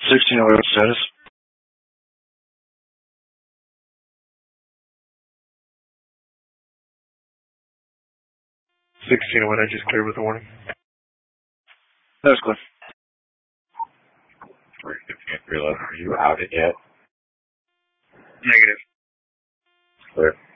16 alert status. 1601, I just cleared with a warning. That was clear. 311, are you outed yet? Negative. Clear.